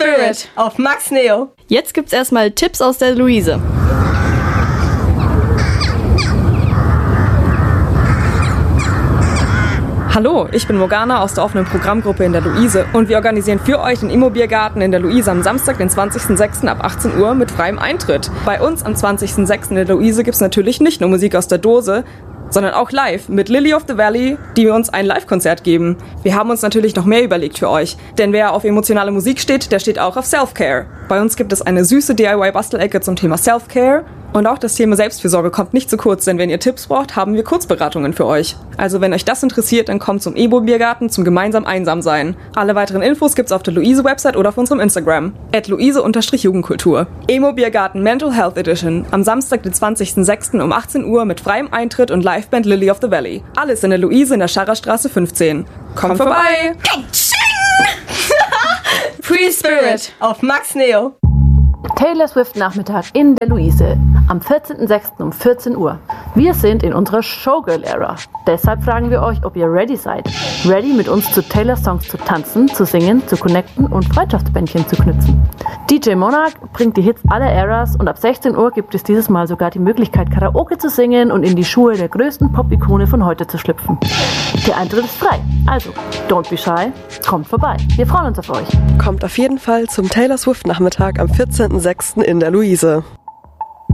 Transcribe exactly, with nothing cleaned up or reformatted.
Spirit auf Max Neo. Jetzt gibt's erstmal Tipps aus der Luise. Hallo, ich bin Morgana aus der offenen Programmgruppe in der Luise und wir organisieren für euch den Immo-Biergarten in der Luise am Samstag, den zwanzigsten sechsten ab achtzehn Uhr mit freiem Eintritt. Bei uns am zwanzigsten sechsten in der Luise gibt's natürlich nicht nur Musik aus der Dose, sondern auch live mit Lily of the Valley, die uns ein Live-Konzert geben. Wir haben uns natürlich noch mehr überlegt für euch, denn wer auf emotionale Musik steht, der steht auch auf Self-Care. Bei uns gibt es eine süße D I Y-Bastelecke zum Thema Self-Care und auch das Thema Selbstfürsorge kommt nicht zu kurz, denn wenn ihr Tipps braucht, haben wir Kurzberatungen für euch. Also wenn euch das interessiert, dann kommt zum Emo-Biergarten zum gemeinsam einsam sein. Alle weiteren Infos gibt's auf der Luise-Website oder auf unserem Instagram, at luise-jugendkultur. Emo-Biergarten Mental Health Edition am Samstag, den zwanzigsten sechsten um achtzehn Uhr mit freiem Eintritt und Liveband Lily of the Valley. Alles in der Luise in der Scharrerstraße fünfzehn. Kommt vorbei! Free Spirit auf Max Neo. Taylor Swift Nachmittag in der Luise am vierzehnten sechsten um vierzehn Uhr. Wir sind in unserer Showgirl-Ära. Deshalb fragen wir euch, ob ihr ready seid. Ready, mit uns zu Taylor-Songs zu tanzen, zu singen, zu connecten und Freundschaftsbändchen zu knüpfen. D J Monarch bringt die Hits aller Eras und ab sechzehn Uhr gibt es dieses Mal sogar die Möglichkeit, Karaoke zu singen und in die Schuhe der größten Pop-Ikone von heute zu schlüpfen. Der Eintritt ist frei. Also, don't be shy, kommt vorbei. Wir freuen uns auf euch. Kommt auf jeden Fall zum Taylor Swift Nachmittag am vierzehnten sechsten in der Luise.